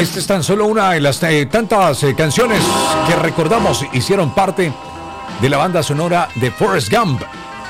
Esta es tan solo una de las tantas canciones que recordamos hicieron parte de la banda sonora de Forrest Gump.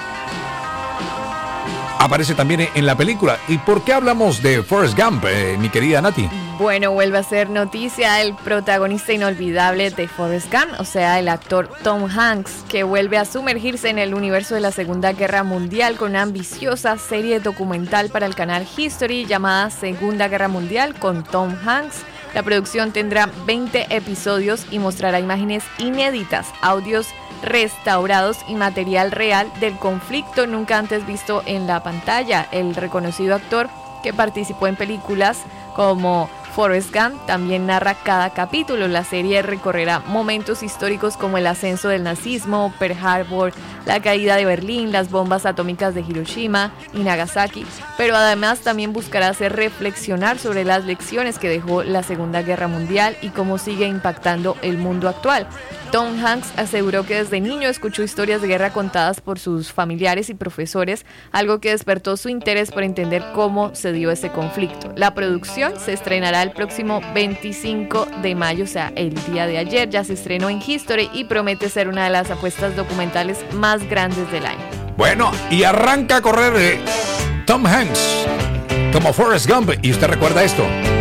Aparece también en la película. ¿Y por qué hablamos de Forrest Gump, mi querida Nati? Bueno, vuelve a ser noticia el protagonista inolvidable de Forrest Gump, o sea, el actor Tom Hanks, que vuelve a sumergirse en el universo de la Segunda Guerra Mundial con una ambiciosa serie documental para el canal History llamada Segunda Guerra Mundial con Tom Hanks. La producción tendrá 20 episodios y mostrará imágenes inéditas, audios restaurados y material real del conflicto nunca antes visto en la pantalla. El reconocido actor que participó en películas como Forrest Gump también narra cada capítulo. La serie recorrerá momentos históricos como el ascenso del nazismo, Pearl Harbor, la caída de Berlín, las bombas atómicas de Hiroshima y Nagasaki, pero además también buscará hacer reflexionar sobre las lecciones que dejó la Segunda Guerra Mundial y cómo sigue impactando el mundo actual. Tom Hanks aseguró que desde niño escuchó historias de guerra contadas por sus familiares y profesores, algo que despertó su interés por entender cómo se dio ese conflicto. La producción se estrenará el próximo 25 de mayo, o sea, el día de ayer. Ya se estrenó en History y promete ser una de las apuestas documentales más grandes del año. Bueno, y arranca a correr Tom Hanks como Forrest Gump. ¿Y usted recuerda esto?